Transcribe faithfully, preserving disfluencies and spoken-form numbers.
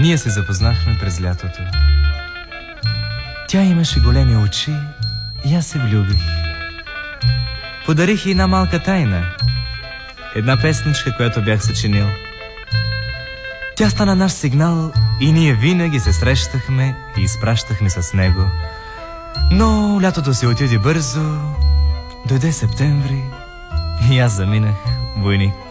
Ние се запознахме през лятото. Тя имаше големи очи и аз се влюбих. Подарих й една малка тайна, една песничка, която бях съчинил. Тя стана наш сигнал и ние винаги се срещахме и изпращахме с него. Но лятото се отиде бързо, дойде септември и аз заминах войник.